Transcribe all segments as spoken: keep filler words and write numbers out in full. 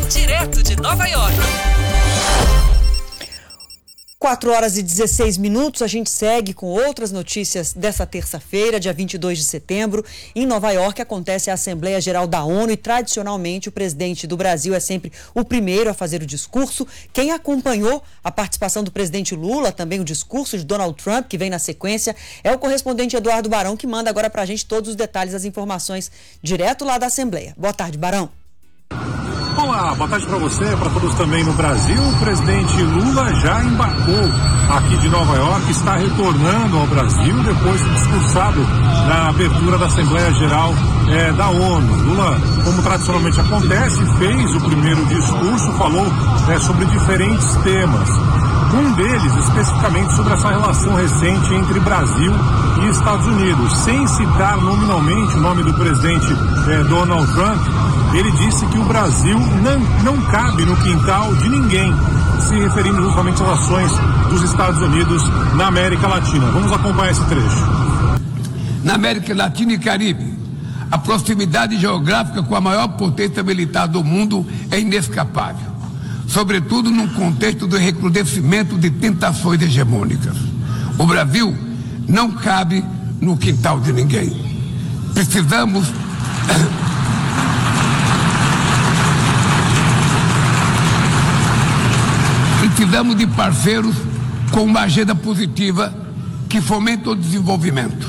direto de Nova York. quatro horas e dezesseis minutos, a gente segue com outras notícias dessa terça-feira, dia vinte e dois de setembro. Em Nova York acontece a Assembleia Geral da ONU e tradicionalmente o presidente do Brasil é sempre o primeiro a fazer o discurso. Quem acompanhou a participação do presidente Lula, também o discurso de Donald Trump, que vem na sequência, é o correspondente Eduardo Barão, que manda agora pra gente todos os detalhes, as informações direto lá da Assembleia. Boa tarde, Barão. Olá, boa tarde para você, para todos também no Brasil. O presidente Lula já embarcou aqui de Nova York, está retornando ao Brasil depois de discursado na abertura da Assembleia Geral eh, da ONU. Lula, como tradicionalmente acontece, fez o primeiro discurso, falou eh, sobre diferentes temas. Um deles, especificamente, sobre essa relação recente entre Brasil e Estados Unidos. Sem citar nominalmente o nome do presidente eh, Donald Trump, ele disse que o Brasil não, não cabe no quintal de ninguém, se referindo justamente às ações dos Estados Unidos na América Latina. Vamos acompanhar esse trecho. Na América Latina e Caribe, a proximidade geográfica com a maior potência militar do mundo é inescapável, sobretudo num contexto do recrudescimento de tentações hegemônicas. O Brasil não cabe no quintal de ninguém. Precisamos Precisamos de parceiros com uma agenda positiva que fomenta o desenvolvimento.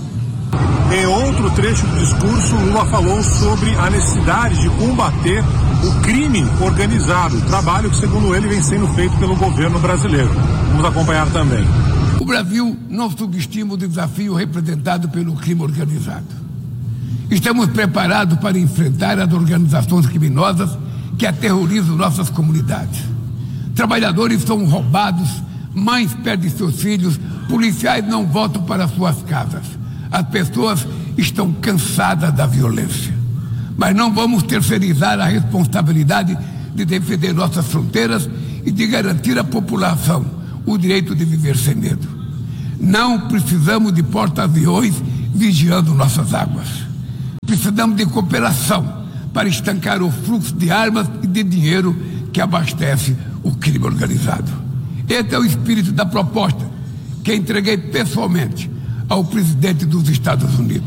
Em outro trecho do discurso, Lula falou sobre a necessidade de combater o crime organizado, trabalho que, segundo ele, vem sendo feito pelo governo brasileiro. Vamos acompanhar também. O Brasil não subestima o desafio representado pelo crime organizado. Estamos preparados para enfrentar as organizações criminosas que aterrorizam nossas comunidades. Trabalhadores são roubados, mães perdem seus filhos, policiais não voltam para suas casas. As pessoas estão cansadas da violência. Mas não vamos terceirizar a responsabilidade de defender nossas fronteiras e de garantir à população o direito de viver sem medo. Não precisamos de porta-aviões vigiando nossas águas. Precisamos de cooperação para estancar o fluxo de armas e de dinheiro que abastece o crime organizado. Esse é o espírito da proposta que entreguei pessoalmente ao presidente dos Estados Unidos.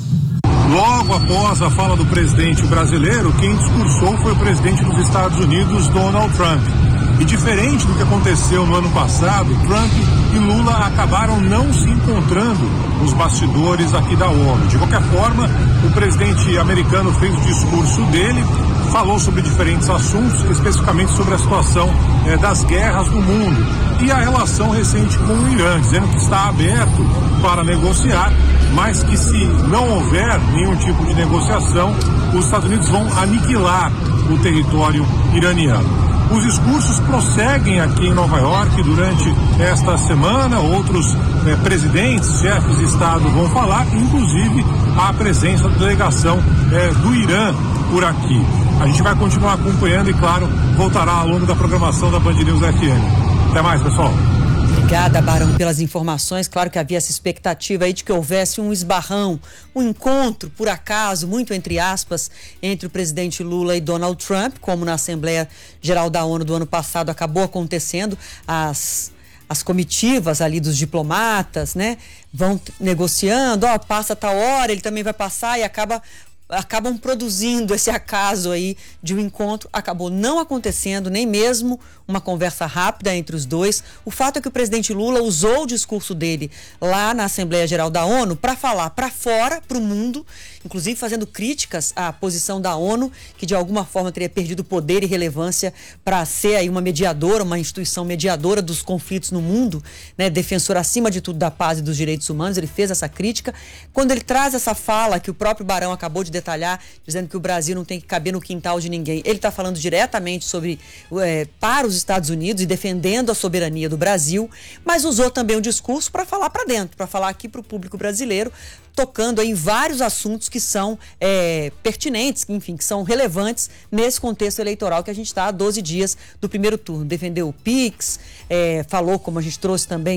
Logo após a fala do presidente brasileiro, quem discursou foi o presidente dos Estados Unidos, Donald Trump. E diferente do que aconteceu no ano passado, Trump e Lula acabaram não se encontrando nos bastidores aqui da ONU. De qualquer forma, o presidente americano fez o discurso dele, falou sobre diferentes assuntos, especificamente sobre a situação eh, das guerras no mundo e a relação recente com o Irã, dizendo que está aberto para negociar, mas que se não houver nenhum tipo de negociação, os Estados Unidos vão aniquilar o território iraniano. Os discursos prosseguem aqui em Nova York durante esta semana. Outros eh, presidentes, chefes de Estado vão falar, inclusive a presença da delegação eh, do Irã por aqui. A gente vai continuar acompanhando e, claro, voltará ao longo da programação da Band News F M. Até mais, pessoal. Obrigada, Barão, pelas informações. Claro que havia essa expectativa aí de que houvesse um esbarrão, um encontro, por acaso, muito entre aspas, entre o presidente Lula e Donald Trump, como na Assembleia Geral da ONU do ano passado acabou acontecendo. As, as comitivas ali dos diplomatas, né, vão negociando, ó, passa tal hora, ele também vai passar e acaba... acabam produzindo esse acaso aí de um encontro, acabou não acontecendo, nem mesmo uma conversa rápida entre os dois. O fato é que o presidente Lula usou o discurso dele lá na Assembleia Geral da ONU para falar para fora, para o mundo, inclusive fazendo críticas à posição da ONU, que de alguma forma teria perdido poder e relevância para ser aí uma mediadora, uma instituição mediadora dos conflitos no mundo, né, defensora acima de tudo da paz e dos direitos humanos. Ele fez essa crítica. Quando ele traz essa fala que o próprio Barão acabou de detalhar, dizendo que o Brasil não tem que caber no quintal de ninguém, ele está falando diretamente sobre é, para os Estados Unidos e defendendo a soberania do Brasil, mas usou também o discurso para falar para dentro, para falar aqui para o público brasileiro, tocando em vários assuntos que são é, pertinentes, enfim, que são relevantes nesse contexto eleitoral que a gente está há doze dias do primeiro turno. Defendeu o Pix, é, falou, como a gente trouxe também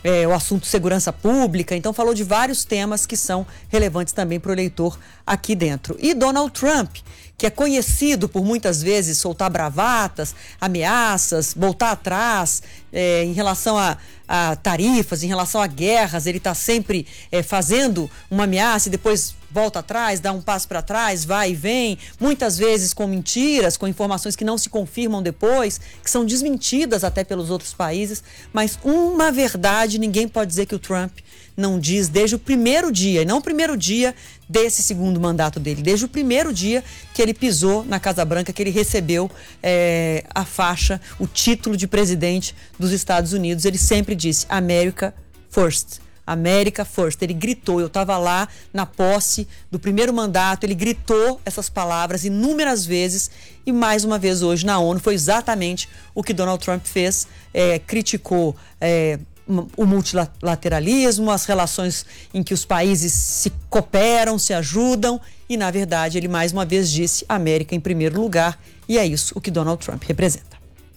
é, o assunto segurança pública, então falou de vários temas que são relevantes também para o eleitor aqui dentro. E Donald Trump, que é conhecido por muitas vezes soltar bravatas, ameaças, voltar atrás é, em relação a, a tarifas, em relação a guerras, ele está sempre é, fazendo uma ameaça e depois volta atrás, dá um passo para trás, vai e vem, muitas vezes com mentiras, com informações que não se confirmam depois, que são desmentidas até pelos outros países, mas uma verdade ninguém pode dizer que o Trump não diz desde o primeiro dia, e não o primeiro dia desse segundo mandato dele, desde o primeiro dia que ele pisou na Casa Branca, que ele recebeu é, a faixa, o título de presidente dos Estados Unidos, ele sempre disse America First. America First, ele gritou, eu estava lá na posse do primeiro mandato, ele gritou essas palavras inúmeras vezes e mais uma vez hoje na ONU foi exatamente o que Donald Trump fez, é, criticou é, o multilateralismo, as relações em que os países se cooperam, se ajudam e na verdade ele mais uma vez disse América em primeiro lugar e é isso o que Donald Trump representa.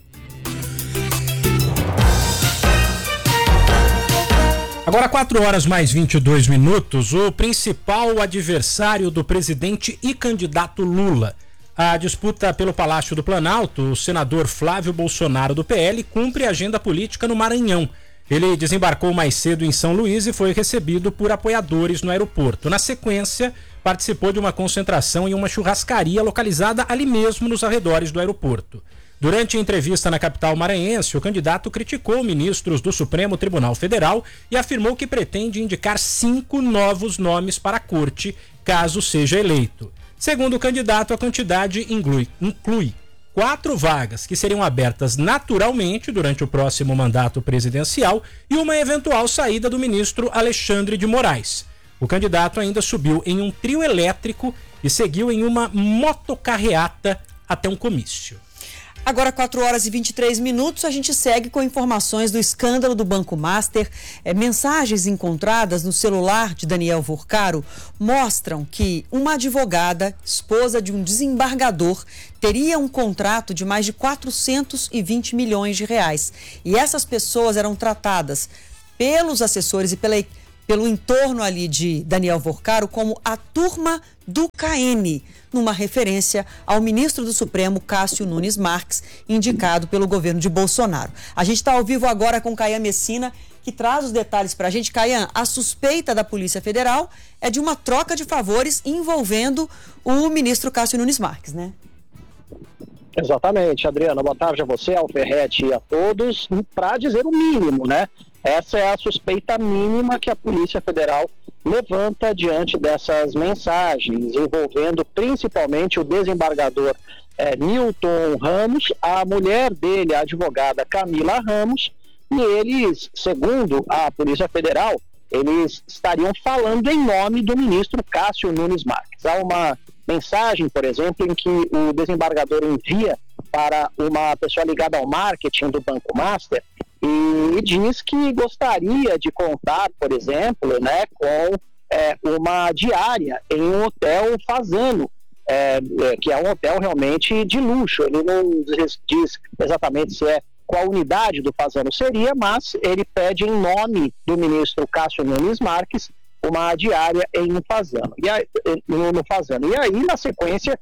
Agora, quatro horas mais vinte e dois minutos, o principal adversário do presidente e candidato Lula. A disputa pelo Palácio do Planalto, o senador Flávio Bolsonaro do P L cumpre agenda política no Maranhão. Ele desembarcou mais cedo em São Luís e foi recebido por apoiadores no aeroporto. Na sequência, participou de uma concentração em uma churrascaria localizada ali mesmo nos arredores do aeroporto. Durante a entrevista na capital maranhense, o candidato criticou ministros do Supremo Tribunal Federal e afirmou que pretende indicar cinco novos nomes para a corte, caso seja eleito. Segundo o candidato, a quantidade inclui, inclui quatro vagas que seriam abertas naturalmente durante o próximo mandato presidencial e uma eventual saída do ministro Alexandre de Moraes. O candidato ainda subiu em um trio elétrico e seguiu em uma motocarreata até um comício. Agora, quatro horas e vinte e três minutos, a gente segue com informações do escândalo do Banco Master. É, mensagens encontradas no celular de Daniel Vorcaro mostram que uma advogada, esposa de um desembargador, teria um contrato de mais de quatrocentos e vinte milhões de reais. E essas pessoas eram tratadas pelos assessores e pela, pelo entorno ali de Daniel Vorcaro como a turma do K N, numa referência ao ministro do Supremo, Cássio Nunes Marques, indicado pelo governo de Bolsonaro. A gente está ao vivo agora com Caian Messina, que traz os detalhes para a gente. Caian, a suspeita da Polícia Federal é de uma troca de favores envolvendo o ministro Cássio Nunes Marques, né? Exatamente, Adriana. Boa tarde a você, ao Ferretti e a todos. Para dizer o mínimo, né? Essa é a suspeita mínima que a Polícia Federal levanta diante dessas mensagens, envolvendo principalmente o desembargador é, Newton Ramos, a mulher dele, a advogada Camila Ramos, e eles, segundo a Polícia Federal, eles estariam falando em nome do ministro Cássio Nunes Marques. Há uma mensagem, por exemplo, em que o desembargador envia para uma pessoa ligada ao marketing do Banco Master e diz que gostaria de contar, por exemplo, né, com é, uma diária em um hotel Fasano, é, é, que é um hotel realmente de luxo. Ele não diz, diz exatamente se é qual unidade do Fasano seria, mas ele pede em nome do ministro Cássio Nunes Marques uma diária em um Fasano. E aí, no, no Fasano. E aí, na sequência,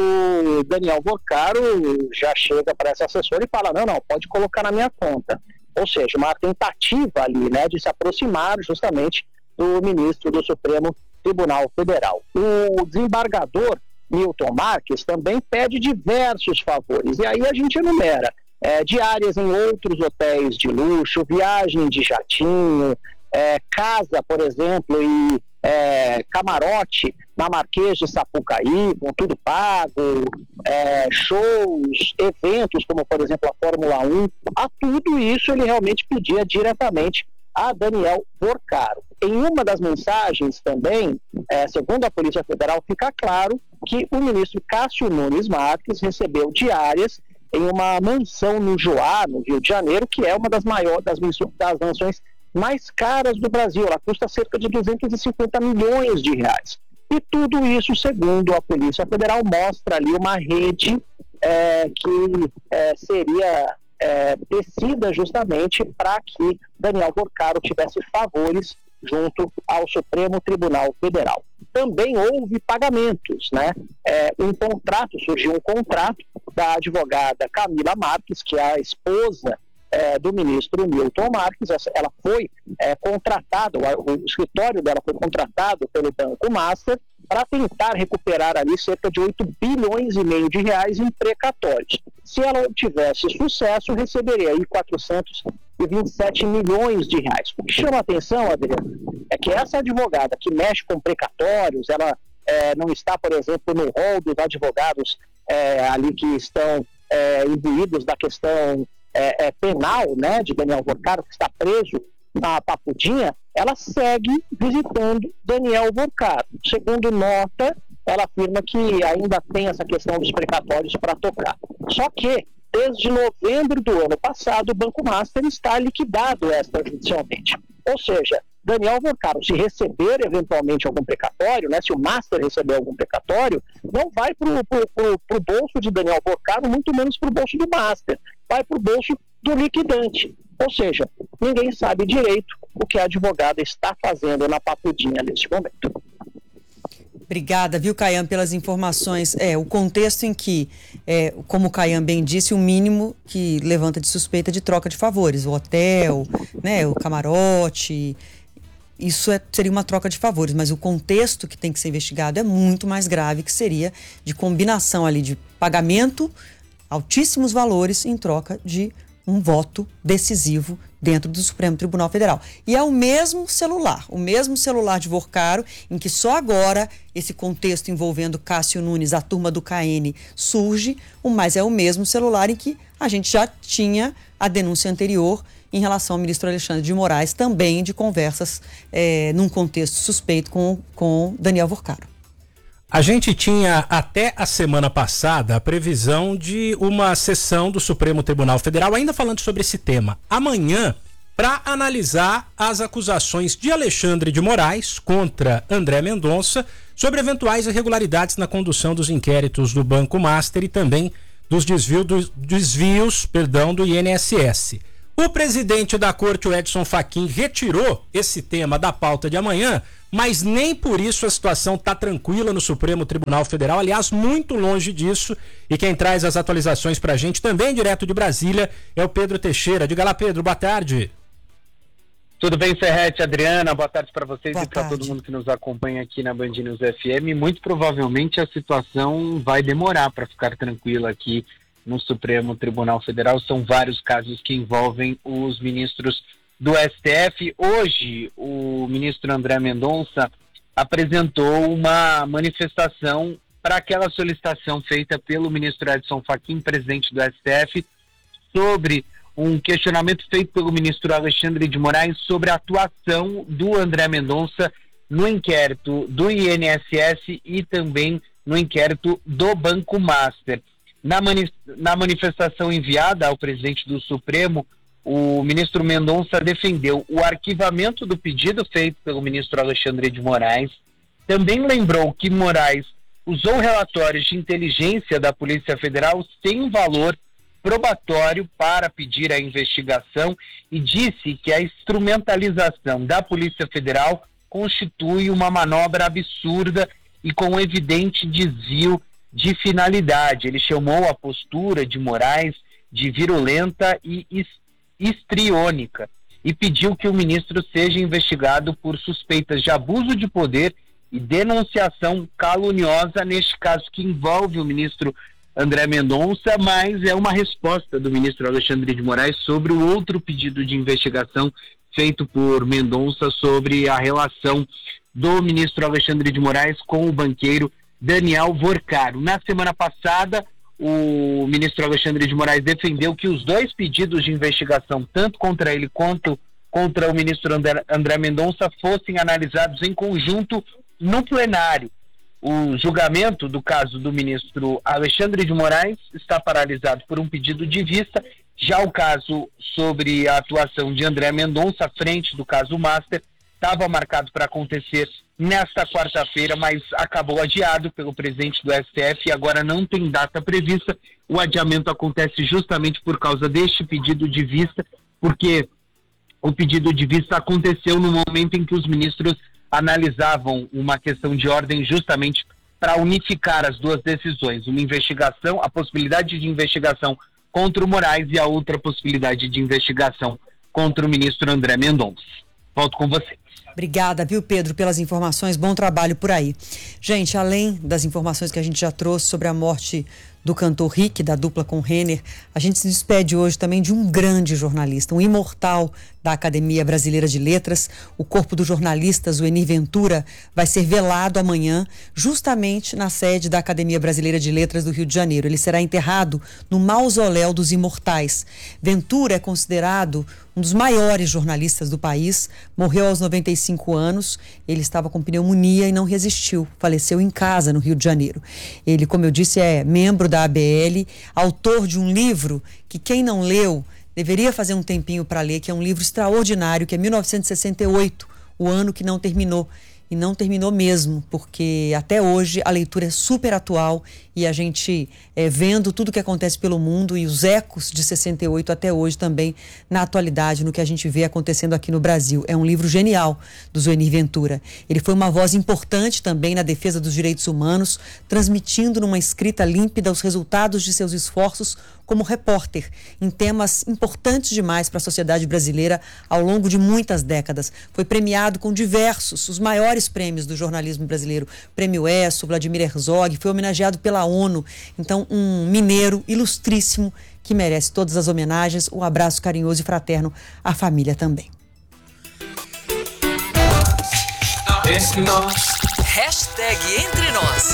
o Daniel Vorcaro já chega para esse assessor e fala, não, não, pode colocar na minha conta. Ou seja, uma tentativa ali, né, de se aproximar justamente do ministro do Supremo Tribunal Federal. O desembargador Newton Marques também pede diversos favores, e aí a gente enumera é, diárias em outros hotéis de luxo, viagem de jatinho, é, casa, por exemplo, e é, camarote na Marquês de Sapucaí, com tudo pago, é, shows, eventos como, por exemplo, a Fórmula um, a tudo isso ele realmente pedia diretamente a Daniel Vorcaro. Em uma das mensagens também, é, segundo a Polícia Federal, fica claro que o ministro Cássio Nunes Marques recebeu diárias em uma mansão no Joá, no Rio de Janeiro, que é uma das maiores, das, das mansões mais caras do Brasil. Ela custa cerca de duzentos e cinquenta milhões de reais. E tudo isso, segundo a Polícia Federal, mostra ali uma rede é, que é, seria é, tecida justamente para que Daniel Porcaro tivesse favores junto ao Supremo Tribunal Federal. Também houve pagamentos, né? É, um contrato, surgiu um contrato da advogada Camila Marques, que é a esposa é, do ministro Milton Marques. Ela foi é, contratada, o, o escritório dela foi contratado pelo Banco Master para tentar recuperar ali cerca de oito bilhões e meio de reais em precatórios. Se ela tivesse sucesso, receberia aí quatrocentos e vinte e sete milhões de reais. O que chama a atenção, Adriano, é que essa advogada que mexe com precatórios, ela é, não está, por exemplo, no rol dos advogados é, ali que estão é, imbuídos da questão é, é, penal, né, de Daniel Porcaro, que está preso na Papudinha. Ela segue visitando Daniel Porcaro. Segundo nota, ela afirma que ainda tem essa questão dos precatórios para tocar. Só que, desde novembro do ano passado, o Banco Master está liquidado extrajudicialmente. Ou seja, Daniel Porcaro, se receber eventualmente algum precatório, né, se o Master receber algum precatório, não vai para o bolso de Daniel Porcaro, muito menos para o bolso do Master, vai para o bolso do liquidante. Ou seja, ninguém sabe direito o que a advogada está fazendo na Papudinha neste momento. Obrigada, viu, Caian, pelas informações. É, o contexto em que, é, como o Caian bem disse, o mínimo que levanta de suspeita de troca de favores, o hotel, né, o camarote, isso é, seria uma troca de favores, mas o contexto que tem que ser investigado é muito mais grave, que seria de combinação ali de pagamento, altíssimos valores em troca de um voto decisivo dentro do Supremo Tribunal Federal. E é o mesmo celular, o mesmo celular de Porcaro, em que só agora esse contexto envolvendo Cássio Nunes, a turma do K N, surge, mas é o mesmo celular em que a gente já tinha a denúncia anterior em relação ao ministro Alexandre de Moraes, também de conversas é, num contexto suspeito com, com Daniel Porcaro. A gente tinha até a semana passada a previsão de uma sessão do Supremo Tribunal Federal, ainda falando sobre esse tema, amanhã, para analisar as acusações de Alexandre de Moraes contra André Mendonça sobre eventuais irregularidades na condução dos inquéritos do Banco Master e também dos desvio, dos desvios perdão, do I N S S. O presidente da corte, o Edson Fachin, retirou esse tema da pauta de amanhã, mas nem por isso a situação está tranquila no Supremo Tribunal Federal, aliás, muito longe disso. E quem traz as atualizações para a gente, também direto de Brasília, é o Pedro Teixeira. Diga lá, Pedro, boa tarde. Tudo bem, Ferretti, Adriana, boa tarde para vocês boa e para todo mundo que nos acompanha aqui na Band News F M. Muito provavelmente a situação vai demorar para ficar tranquila aqui no Supremo Tribunal Federal. São vários casos que envolvem os ministros do S T F. Hoje, o ministro André Mendonça apresentou uma manifestação para aquela solicitação feita pelo ministro Edson Fachin, presidente do S T F, sobre um questionamento feito pelo ministro Alexandre de Moraes sobre a atuação do André Mendonça no inquérito do I N S S e também no inquérito do Banco Master. Na, mani- na manifestação enviada ao presidente do Supremo, o ministro Mendonça defendeu o arquivamento do pedido feito pelo ministro Alexandre de Moraes. Também lembrou que Moraes usou relatórios de inteligência da Polícia Federal sem valor probatório para pedir a investigação e disse que a instrumentalização da Polícia Federal constitui uma manobra absurda e com evidente desvio de finalidade. Ele chamou a postura de Moraes de virulenta e histriônica e pediu que o ministro seja investigado por suspeitas de abuso de poder e denunciação caluniosa, neste caso que envolve o ministro André Mendonça, mas é uma resposta do ministro Alexandre de Moraes sobre o outro pedido de investigação feito por Mendonça sobre a relação do ministro Alexandre de Moraes com o banqueiro Daniel Porcaro. Na semana passada, o ministro Alexandre de Moraes defendeu que os dois pedidos de investigação, tanto contra ele quanto contra o ministro André, André Mendonça, fossem analisados em conjunto no plenário. O julgamento do caso do ministro Alexandre de Moraes está paralisado por um pedido de vista. Já o caso sobre a atuação de André Mendonça, à frente do caso Master, estava marcado para acontecer nesta quarta-feira, mas acabou adiado pelo presidente do S T F e agora não tem data prevista. O adiamento acontece justamente por causa deste pedido de vista, porque o pedido de vista aconteceu no momento em que os ministros analisavam uma questão de ordem justamente para unificar as duas decisões, uma investigação, a possibilidade de investigação contra o Moraes e a outra possibilidade de investigação contra o ministro André Mendonça. Volto com você. Obrigada, viu, Pedro, pelas informações. Bom trabalho por aí. Gente, além das informações que a gente já trouxe sobre a morte do cantor Rick, da dupla com Renner, a gente se despede hoje também de um grande jornalista, um imortal da Academia Brasileira de Letras. O corpo do jornalista Zuenir Ventura vai ser velado amanhã, justamente na sede da Academia Brasileira de Letras do Rio de Janeiro. Ele será enterrado no Mausoléu dos Imortais. Ventura é considerado um dos maiores jornalistas do país, morreu aos noventa e cinco anos, ele estava com pneumonia e não resistiu, faleceu em casa no Rio de Janeiro. Ele, como eu disse, é membro da A B L, autor de um livro que quem não leu deveria fazer um tempinho para ler, que é um livro extraordinário, que é mil novecentos e sessenta e oito, o ano que não terminou. E não terminou mesmo, porque até hoje a leitura é super atual e a gente é, vendo tudo o que acontece pelo mundo e os ecos de sessenta e oito até hoje também na atualidade, no que a gente vê acontecendo aqui no Brasil. É um livro genial do Zuenir Ventura. Ele foi uma voz importante também na defesa dos direitos humanos, transmitindo numa escrita límpida os resultados de seus esforços como repórter em temas importantes demais para a sociedade brasileira ao longo de muitas décadas. Foi premiado com diversos, os maiores prêmios do jornalismo brasileiro. Prêmio ESSO, Vladimir Herzog, foi homenageado pela ONU. Então, um mineiro ilustríssimo que merece todas as homenagens. Um abraço carinhoso e fraterno à família também. Hashtag Entre Nós.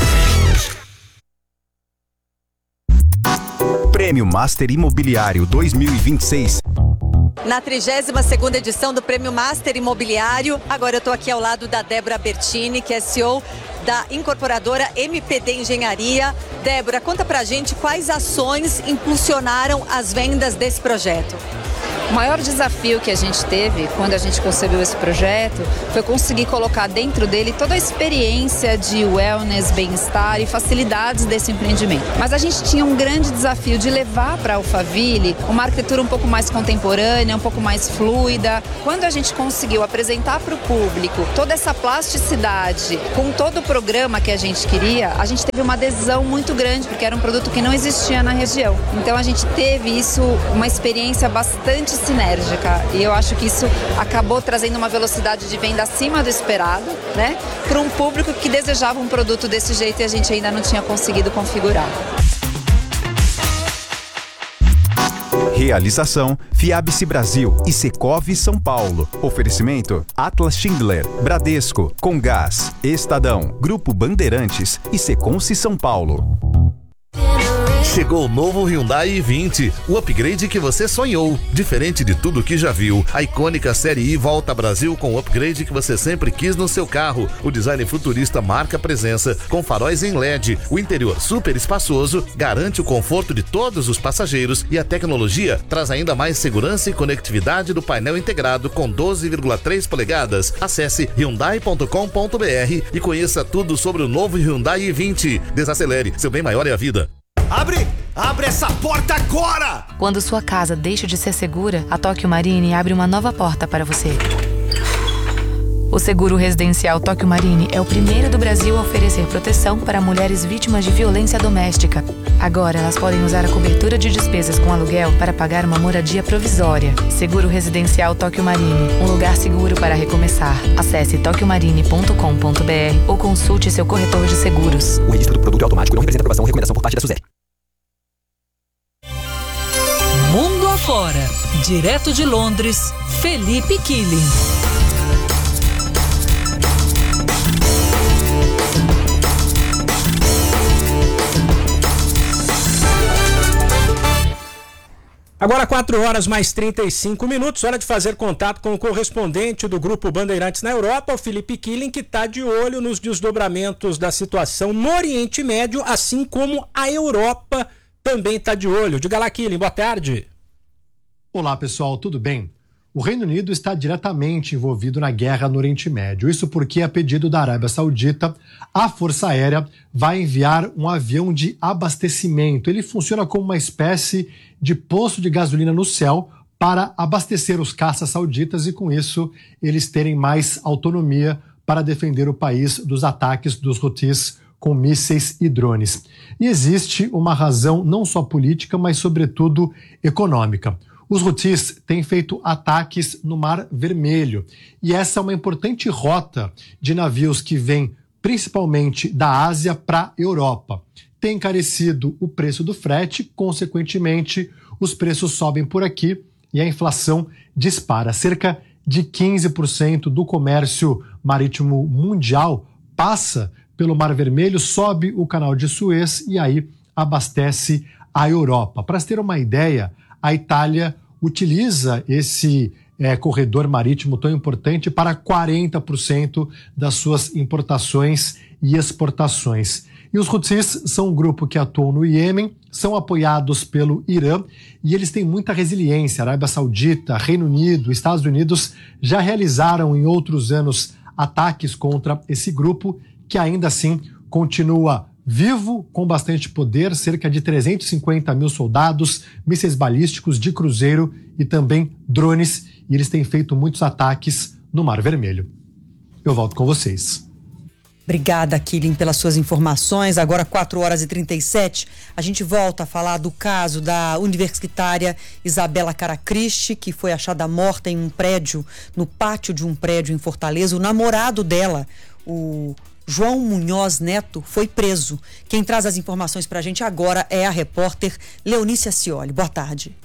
Prêmio Master Imobiliário dois mil e vinte e seis. Na trigésima segunda edição do Prêmio Master Imobiliário, agora eu estou aqui ao lado da Débora Bertini, que é C E O da incorporadora M P D Engenharia. Débora, conta pra gente quais ações impulsionaram as vendas desse projeto. O maior desafio que a gente teve quando a gente concebeu esse projeto foi conseguir colocar dentro dele toda a experiência de wellness, bem-estar e facilidades desse empreendimento. Mas a gente tinha um grande desafio de levar para a Alphaville uma arquitetura um pouco mais contemporânea, um pouco mais fluida. Quando a gente conseguiu apresentar para o público toda essa plasticidade com todo o programa que a gente queria, a gente teve uma adesão muito grande, porque era um produto que não existia na região. Então a gente teve isso, uma experiência bastante sinérgica, e eu acho que isso acabou trazendo uma velocidade de venda acima do esperado, né, para um público que desejava um produto desse jeito e a gente ainda não tinha conseguido configurar. Realização Fiabice Brasil e Secov São Paulo. Oferecimento Atlas Schindler, Bradesco, Comgás, Estadão, Grupo Bandeirantes e Seconce São Paulo. Chegou o novo Hyundai i vinte, o upgrade que você sonhou. Diferente de tudo que já viu, a icônica Série I volta ao Brasil com o upgrade que você sempre quis no seu carro. O design futurista marca presença, com faróis em L E D. O interior super espaçoso garante o conforto de todos os passageiros e a tecnologia traz ainda mais segurança e conectividade do painel integrado com doze vírgula três polegadas. Acesse hyundai ponto com ponto br e conheça tudo sobre o novo Hyundai i vinte. Desacelere, seu bem maior é a vida. Abre! Abre essa porta agora! Quando sua casa deixa de ser segura, a Tóquio Marine abre uma nova porta para você. O seguro residencial Tóquio Marine é o primeiro do Brasil a oferecer proteção para mulheres vítimas de violência doméstica. Agora elas podem usar a cobertura de despesas com aluguel para pagar uma moradia provisória. Seguro residencial Tóquio Marine, um lugar seguro para recomeçar. Acesse tóquio marine ponto com ponto br ou consulte seu corretor de seguros. O registro do produto é automático e não representa aprovação ou recomendação por parte da SUSEP. Mundo afora, direto de Londres, Felipe Killing. Agora quatro horas mais trinta e cinco minutos, hora de fazer contato com o correspondente do Grupo Bandeirantes na Europa, o Felipe Killing, que está de olho nos desdobramentos da situação no Oriente Médio, assim como a Europa também está de olho. Diga lá, Killing, boa tarde. Olá, pessoal, tudo bem? o Reino Unido está diretamente envolvido na guerra no Oriente Médio. Isso porque, a pedido da Arábia Saudita, a Força Aérea vai enviar um avião de abastecimento. Ele funciona como uma espécie de posto de gasolina no céu para abastecer os caças sauditas e, com isso, eles terem mais autonomia para defender o país dos ataques dos Houthis com mísseis e drones. E existe uma razão não só política, mas, sobretudo, econômica. Os Houthis têm feito ataques no Mar Vermelho e essa é uma importante rota de navios que vêm principalmente da Ásia para a Europa. Tem encarecido o preço do frete, consequentemente, os preços sobem por aqui e a inflação dispara. Cerca de quinze por cento do comércio marítimo mundial passa pelo Mar Vermelho, sobe o Canal de Suez e aí abastece a Europa. Para se ter uma ideia, a Itália utiliza esse é, corredor marítimo tão importante para quarenta por cento das suas importações e exportações. E os Houthis são um grupo que atuam no Iêmen, são apoiados pelo Irã e eles têm muita resiliência. A Arábia Saudita, Reino Unido, Estados Unidos já realizaram em outros anos ataques contra esse grupo, que ainda assim continua vivo, com bastante poder, cerca de trezentos e cinquenta mil soldados, mísseis balísticos de cruzeiro e também drones, e eles têm feito muitos ataques no Mar Vermelho. Eu volto com vocês. Obrigada, Killing, pelas suas informações. Agora, quatro horas e trinta e sete, a gente volta a falar do caso da universitária Isabela Caracristi, que foi achada morta em um prédio, no pátio de um prédio em Fortaleza. O namorado dela, o João Munhoz Neto, foi preso. Quem traz as informações para a gente agora é a repórter Leonícia Scioli. Boa tarde.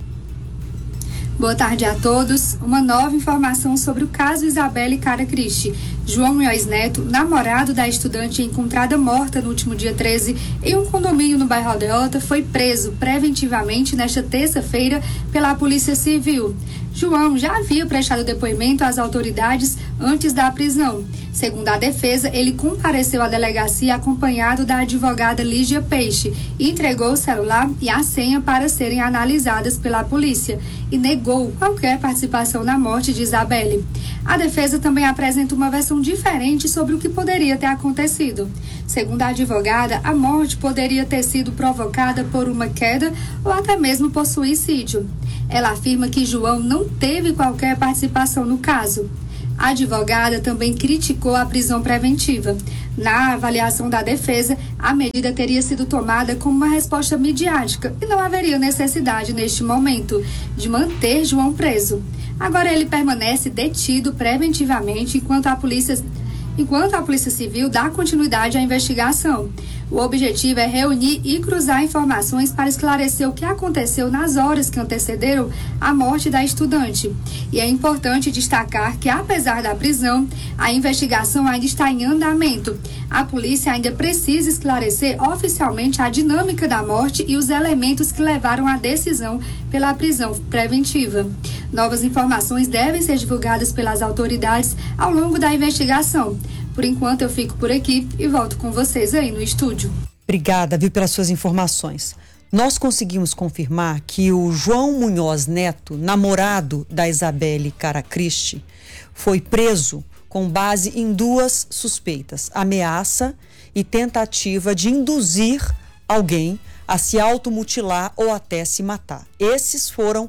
Boa tarde a todos. Uma nova informação sobre o caso Isabela Caracristi. João Munhoz Neto, namorado da estudante encontrada morta no último dia treze em um condomínio no bairro Aldeota, foi preso preventivamente nesta terça-feira pela Polícia Civil. João já havia prestado depoimento às autoridades antes da prisão. Segundo a defesa, ele compareceu à delegacia acompanhado da advogada Lígia Peixe e entregou o celular e a senha para serem analisadas pela polícia e negou qualquer participação na morte de Isabelle. A defesa também apresenta uma versão diferente sobre o que poderia ter acontecido. Segundo a advogada, a morte poderia ter sido provocada por uma queda ou até mesmo por suicídio. Ela afirma que João não teve qualquer participação no caso. A advogada também criticou a prisão preventiva. Na avaliação da defesa, a medida teria sido tomada como uma resposta midiática e não haveria necessidade, neste momento, de manter João preso. Agora ele permanece detido preventivamente enquanto a polícia, enquanto a Polícia Civil dá continuidade à investigação. O objetivo é reunir e cruzar informações para esclarecer o que aconteceu nas horas que antecederam a morte da estudante. E é importante destacar que, apesar da prisão, a investigação ainda está em andamento. A polícia ainda precisa esclarecer oficialmente a dinâmica da morte e os elementos que levaram à decisão pela prisão preventiva. Novas informações devem ser divulgadas pelas autoridades ao longo da investigação. Por enquanto, eu fico por aqui e volto com vocês aí no estúdio. Obrigada, viu, pelas suas informações. Nós conseguimos confirmar que o João Munhoz Neto, namorado da Isabela Caracristi, foi preso com base em duas suspeitas: ameaça e tentativa de induzir alguém a se automutilar ou até se matar. Esses foram,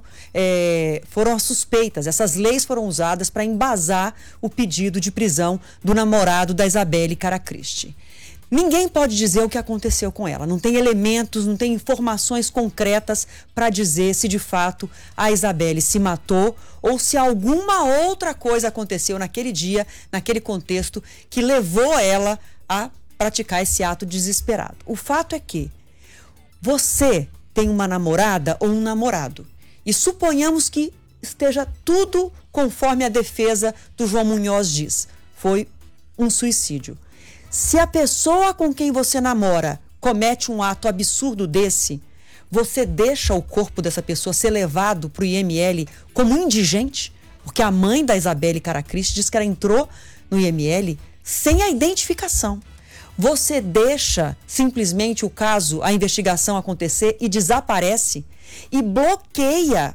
é, foram as suspeitas, essas leis foram usadas para embasar o pedido de prisão do namorado da Isabela Caracristi. Ninguém pode dizer o que aconteceu com ela, não tem elementos, não tem informações concretas para dizer se de fato a Isabela se matou ou se alguma outra coisa aconteceu naquele dia, naquele contexto, que levou ela a praticar esse ato desesperado. O fato é que você tem uma namorada ou um namorado e suponhamos que esteja tudo conforme a defesa do João Munhoz diz. Foi um suicídio. Se a pessoa com quem você namora comete um ato absurdo desse, você deixa o corpo dessa pessoa ser levado para o I M L como indigente? Porque a mãe da Isabela Caracristi diz que ela entrou no I M L sem a identificação. Você deixa simplesmente o caso, a investigação acontecer e desaparece e bloqueia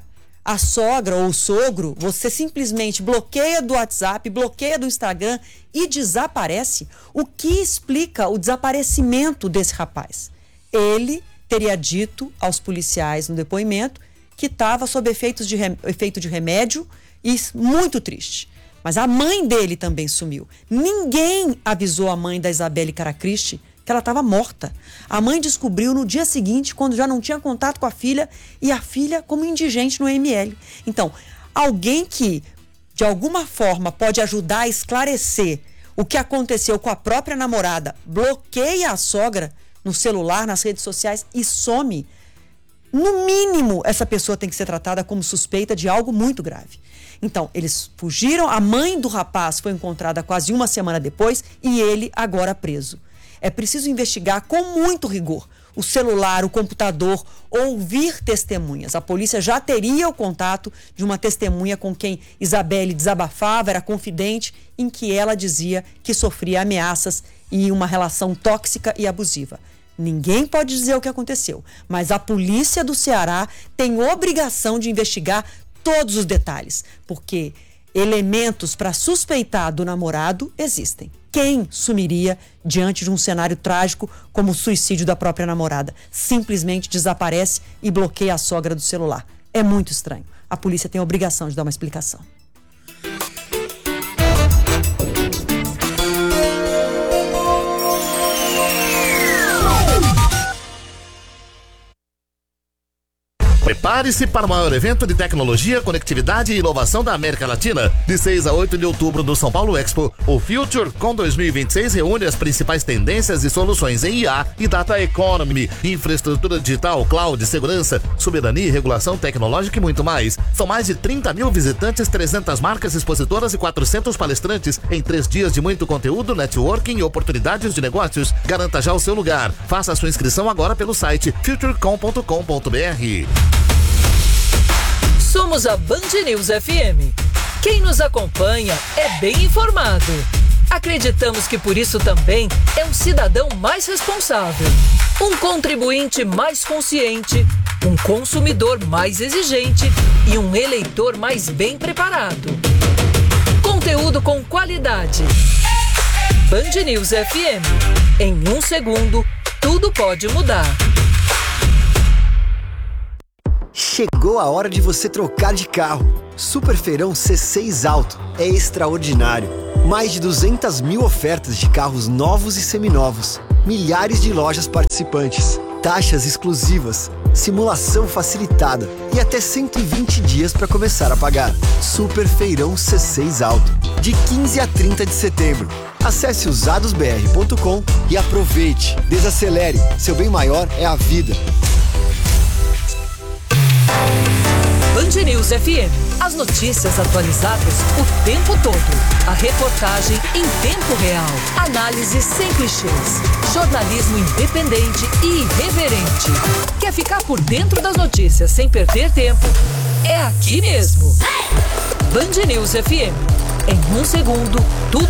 a sogra ou o sogro, você simplesmente bloqueia do WhatsApp, bloqueia do Instagram e desaparece. O que explica o desaparecimento desse rapaz? Ele teria dito aos policiais no depoimento que estava sob efeitos de rem... efeito de remédio e muito triste. Mas a mãe dele também sumiu. Ninguém avisou a mãe da Isabelle Caracristi que ela estava morta. A mãe descobriu no dia seguinte, quando já não tinha contato com a filha, e a filha como indigente no M L. Então, alguém que, de alguma forma, pode ajudar a esclarecer o que aconteceu com a própria namorada, bloqueia a sogra no celular, nas redes sociais e some. No mínimo, essa pessoa tem que ser tratada como suspeita de algo muito grave. Então, eles fugiram, a mãe do rapaz foi encontrada quase uma semana depois e ele agora preso. É preciso investigar com muito rigor o celular, o computador, ouvir testemunhas. A polícia já teria o contato de uma testemunha com quem Isabelle desabafava, era confidente, em que ela dizia que sofria ameaças e uma relação tóxica e abusiva. Ninguém pode dizer o que aconteceu, mas a polícia do Ceará tem obrigação de investigar todos os detalhes, porque elementos para suspeitar do namorado existem. Quem sumiria diante de um cenário trágico como o suicídio da própria namorada? Simplesmente desaparece e bloqueia a sogra do celular. É muito estranho. A polícia tem a obrigação de dar uma explicação. Prepare-se para o maior evento de tecnologia, conectividade e inovação da América Latina. De seis a oito de outubro no São Paulo Expo, o FutureCon dois mil e vinte e seis reúne as principais tendências e soluções em I A e Data Economy, infraestrutura digital, cloud, segurança, soberania e regulação tecnológica e muito mais. São mais de trinta mil visitantes, trezentas marcas expositoras e quatrocentos palestrantes em três dias de muito conteúdo, networking e oportunidades de negócios. Garanta já o seu lugar. Faça a sua inscrição agora pelo site futurecom ponto com ponto b r. Somos a Band News F M. Quem nos acompanha é bem informado. Acreditamos que por isso também é um cidadão mais responsável, um contribuinte mais consciente, um consumidor mais exigente e um eleitor mais bem preparado. Conteúdo com qualidade. Band News F M. Em um segundo, tudo pode mudar. Chegou a hora de você trocar de carro. Super Feirão C seis Auto é extraordinário. Mais de duzentas mil ofertas de carros novos e seminovos. Milhares de lojas participantes. Taxas exclusivas. Simulação facilitada. E até cento e vinte dias para começar a pagar. Super Feirão C seis Auto. De quinze a trinta de setembro. Acesse usados b r ponto com e aproveite. Desacelere. Seu bem maior é a vida. Band News F M. As notícias atualizadas o tempo todo. A reportagem em tempo real. Análise sem clichês. Jornalismo independente e irreverente. Quer ficar por dentro das notícias sem perder tempo? É aqui mesmo. Band News F M. Em um segundo,